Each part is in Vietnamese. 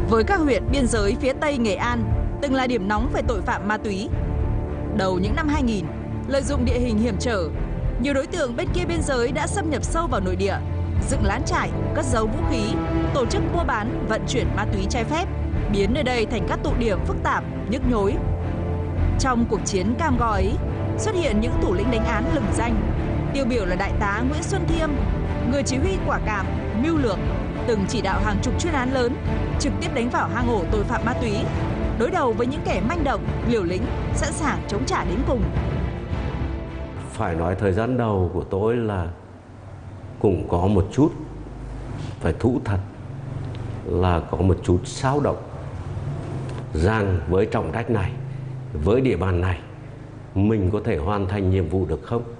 với các huyện biên giới phía Tây Nghệ An từng là điểm nóng về tội phạm ma túy. Đầu những năm 2000, lợi dụng địa hình hiểm trở, nhiều đối tượng bên kia biên giới đã xâm nhập sâu vào nội địa, dựng lán trại, cất giấu vũ khí, tổ chức mua bán, vận chuyển ma túy trái phép, biến nơi đây thành các tụ điểm phức tạp, nhức nhối. Trong cuộc chiến cam go ấy, xuất hiện những thủ lĩnh đánh án lừng danh, tiêu biểu là Đại tá Nguyễn Xuân Thiêm, người chỉ huy quả cảm, mưu lược, từng chỉ đạo hàng chục chuyên án lớn, trực tiếp đánh vào hang ổ tội phạm ma túy, đối đầu với những kẻ manh động, liều lĩnh, sẵn sàng chống trả đến cùng. Phải nói thời gian đầu của tôi là cũng có một chút, phải thú thật, là có một chút xáo động rằng với trọng trách này, với địa bàn này, mình có thể hoàn thành nhiệm vụ được không?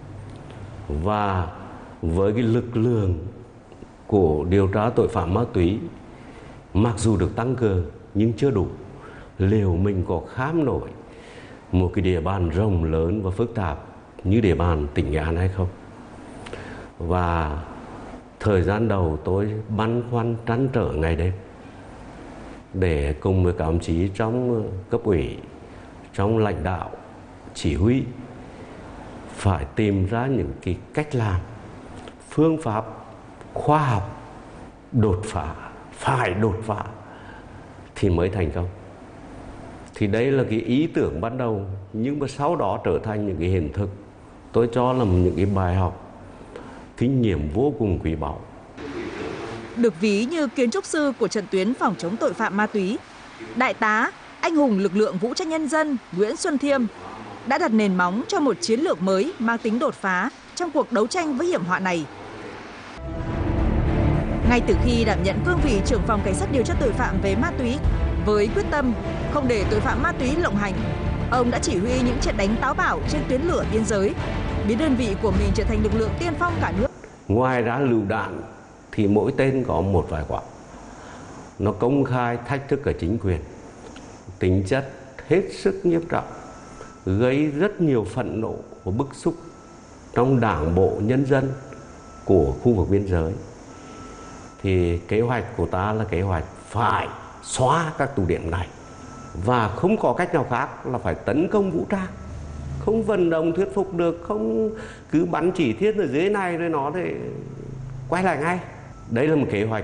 Và với cái lực lượng của điều tra tội phạm ma túy, mặc dù được tăng cường nhưng chưa đủ, liệu mình có kham nổi một cái địa bàn rộng lớn và phức tạp như địa bàn tỉnh Nghệ An hay không? Và thời gian đầu tôi băn khoăn trăn trở ngày đêm để cùng với các đồng chí trong cấp ủy, trong lãnh đạo, chỉ huy phải tìm ra những cái cách làm, phương pháp khoa học đột phá, phải đột phá thì mới thành công. Thì đây là cái ý tưởng ban đầu, nhưng mà sau đó trở thành những cái hiện thực. Tôi cho là những cái bài học, kinh nghiệm vô cùng quý báu. Được ví như kiến trúc sư của trận tuyến phòng chống tội phạm ma túy, Đại tá, anh hùng lực lượng vũ trang nhân dân Nguyễn Xuân Thiêm đã đặt nền móng cho một chiến lược mới mang tính đột phá trong cuộc đấu tranh với hiểm họa này. Ngay từ khi đảm nhận cương vị trưởng phòng cảnh sát điều tra tội phạm về ma túy, với quyết tâm không để tội phạm ma túy lộng hành, ông đã chỉ huy những trận đánh táo bạo trên tuyến lửa biên giới, biến đơn vị của mình trở thành lực lượng tiên phong cả nước. Ngoài ra lựu đạn thì mỗi tên có một vài quả. Nó công khai thách thức cả chính quyền, tính chất hết sức nghiêm trọng, gây rất nhiều phẫn nộ và bức xúc trong đảng bộ, nhân dân của khu vực biên giới. Thì kế hoạch của ta là kế hoạch phải xóa các tụ điểm này, và không có cách nào khác là phải tấn công vũ trang. Không vận động thuyết phục được, không cứ bắn chỉ thiết ở dưới này rồi nó thì quay lại ngay. Đấy là một kế hoạch